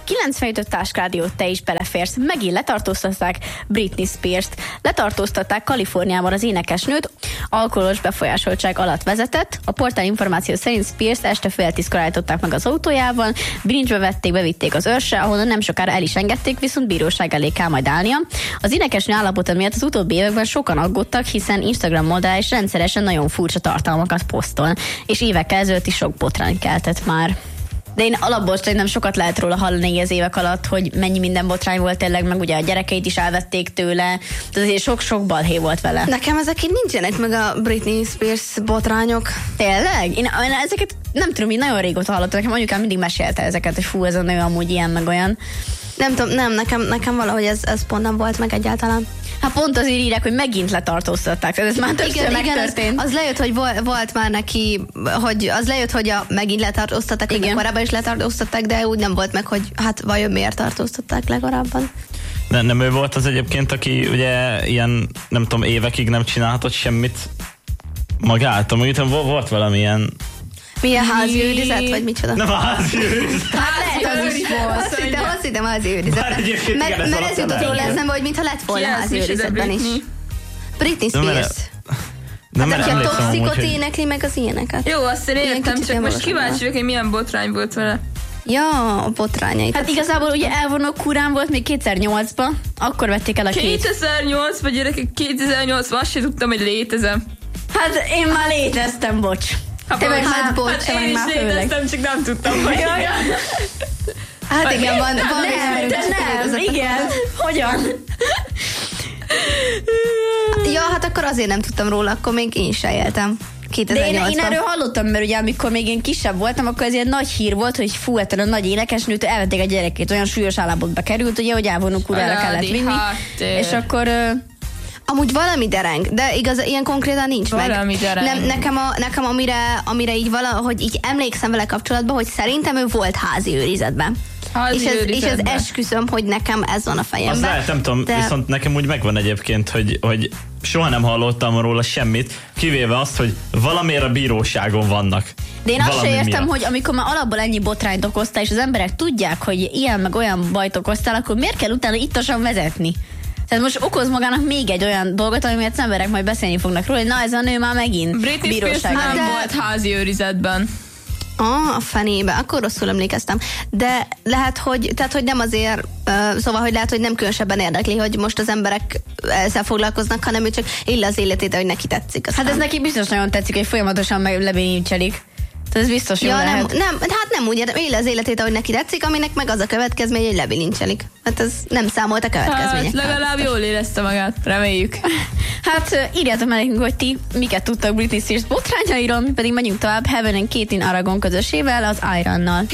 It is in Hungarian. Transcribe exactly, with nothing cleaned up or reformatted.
kilencvenöt táskrádiót te is beleférsz. Megint letartóztatták Britney Spears-t. Letartóztatták Kaliforniában az énekesnőt, alkoholos befolyásoltság alatt vezetett. A portál információ szerint Spears este fél tízkor állították meg az autójával, bilincsbe vették, bevitték az őrsre, ahonnan nem sokára el is engedték, viszont bíróság elé kell majd állnia. Az énekesnő állapota miatt az utóbbi években sokan aggódtak, hiszen Instagram oldalán is rendszeresen nagyon furcsa tartalmakat posztol, és évekkel ezelőtt is sok botrány keltett már. De én alapból nem sokat lehet róla hallani az évek alatt, hogy mennyi minden botrány volt tényleg, meg ugye a gyerekeit is elvették tőle, de azért sok-sok balhé volt vele. Nekem ezek így nincsenek meg a Britney Spears botrányok. Tényleg? Én, én ezeket nem tudom, én nagyon régóta hallottam, nekem anyukám mindig mesélte ezeket, hogy fú, ez a nő amúgy ilyen, meg olyan. Nem tudom, nem, nekem, nekem valahogy ez, ez pont nem volt meg egyáltalán. Hát pont azért írják, hogy megint letartóztatták, ez már többször megtörtént. Igen, az, az lejött, hogy volt, volt már neki, hogy az lejött, hogy a, megint letartóztatták, hogy korábban is letartóztatták, de úgy nem volt meg, hogy hát vajon miért tartóztatták legalábban. De nem ő volt az egyébként, aki ugye ilyen, nem tudom, évekig nem csinálhatott semmit magától, meg utána volt valamilyen... Milyen házi őrizet, vagy micsoda? Nem a házi őrizet. Hát lehet, az is volt. Azt hittem, azt hittem házi őrizet. Mert, mert ez jutott róla eszembe, hogy mintha lett volna házi őrizetben is. Britney Spears. Nem, hát nem aki a toxikot hogy... énekli, meg az ilyeneket. Jó, azt én értem, csak most kíváncsi vagyok, hogy milyen botrány volt vele. Ja, a botrányait. Hát igazából ugye elvonó kurán volt még kétezer-nyolcban, akkor vették el a két. kétezer-nyolcban, gyerekek, kétezer-nyolcban azt sem tudtam, hogy létezem. Hát én már léteztem, bocs. Hát, Te meg hát, bocs, hát én is léteztem, csak nem tudtam, hogy jaj. Hát igen, van, van nem, de nem, igen. Hogyan? Ja, hát akkor azért nem tudtam róla, akkor még én sem éltem. De én, én erről hallottam, mert ugye amikor még én kisebb voltam, akkor ez ilyen nagy hír volt, hogy fú, ettől a nagy énekesnőtől elvették a gyerekét, olyan súlyos állapotba került, ugye, hogy elvonó kurára kellett vinni. Háttér. És akkor... Amúgy valami dereng, de igaz, ilyen konkrétan nincs valami meg. Dereng. Nem, nekem, a, nekem amire, amire így valahogy így emlékszem vele kapcsolatban, hogy szerintem ő volt házi őrizetben. Házi és, ez, őrizetben. és ez esküszöm, hogy nekem ez van a fejemben. Az lehet, nem tudom, de... viszont nekem úgy megvan egyébként, hogy, hogy soha nem hallottam róla semmit, kivéve azt, hogy valamiért a bíróságon vannak. De én azt sem értem, miatt. hogy amikor már alapból ennyi botrányt okoztál, és az emberek tudják, hogy ilyen meg olyan bajt okoztál, akkor miért kell utána ittasan vezetni? Tehát most okoz magának még egy olyan dolgot, amiért az emberek majd beszélni fognak róla, hogy na ez a nő már megint Britney Spears nem de... volt házi őrizetben. Ah, a fenébe, akkor rosszul emlékeztem. De lehet, hogy, tehát, hogy nem azért, uh, szóval, hogy lehet, hogy nem különösebben érdekli, hogy most az emberek ezzel foglalkoznak, hanem ő csak él az életét, hogy neki tetszik. Aztán. Hát ez neki biztos nagyon tetszik, hogy folyamatosan meg lebénincselik. Ez biztos jó ja, lehet. Nem, nem, hát nem úgy él az életét, ahogy neki tetszik, aminek meg az a következmény, hogy lebilincselik. Hát ez nem számolt a következményekkel. Hát legalább jól érezte magát, reméljük. Hát írjátok meg nekünk, hogy ti miket tudtak Britney Spears botrányairól, mi pedig megyünk tovább Heaven and Kate in Aragon közösével, az Ironnal.